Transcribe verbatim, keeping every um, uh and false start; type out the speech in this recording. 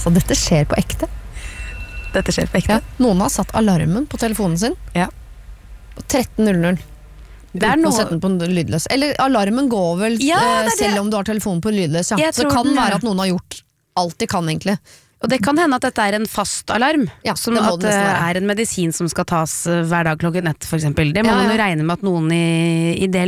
Så dette skjer på ekte. Dette skjer på ekte. Ja. Noen har satt alarmen på telefonen sin. Ja. tretten null null. Det er Uten noe... å sette den på lydløs. Eller alarmen går vel Ja, eh, det er det. selv om du har telefonen på lydløs. Ja. Jeg Så det tror kan den være gjør. at noen har gjort alt de kan egentlig. Og det kan hende at dette er en fast alarm, Ja, som det må at det det nesten være. er en medisin som skal tas eh, hver dag klokken ett, for eksempel. Det må Ja, man ja. jo regne med at noen i, i det